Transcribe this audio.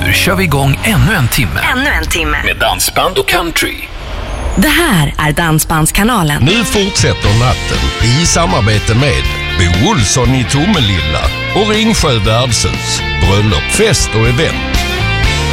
tur kör vi igång ännu en timme. Ännu en timme. Med dansband och country. Det här är Dansbandskanalen. Nu fortsätter natten i samarbete med Bo Olsson i Tomelilla och Ringsjö värdshus. Bröllop, fest och event.